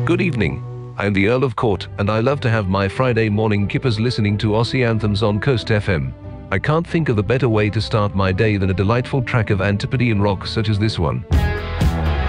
Good evening. I am the Earl of Court, and I love to have my Friday morning kippers listening to Aussie anthems on Coast FM. I can't think of a better way to start my day than a delightful track of Antipodean rock such as this one.